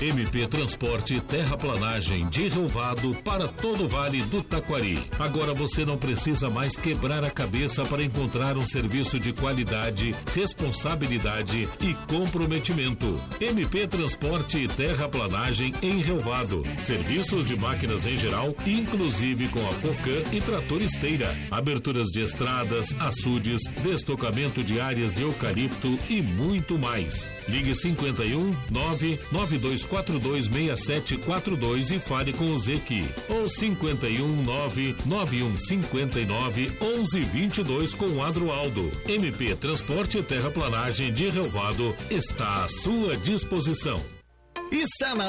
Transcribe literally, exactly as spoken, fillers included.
M P Transporte Terraplanagem de Relvado para todo o Vale do Taquari. Agora você não precisa mais quebrar a cabeça para encontrar um serviço de qualidade, responsabilidade e comprometimento. M P Transporte e Terraplanagem em Relvado. Serviços de máquinas em geral, inclusive com a Cocan e trator esteira. Aberturas de estradas, açudes, destocamento de áreas de eucalipto e muito mais. Ligue cinquenta e um, nove nove dois quatro dois seis sete quatro dois e fale com o Zequi. Ou cinquenta e um, nove nove um cinco nove, onze vinte e dois com o Adroaldo. M P Transporte e Terraplanagem de Relvado está à sua disposição. Está na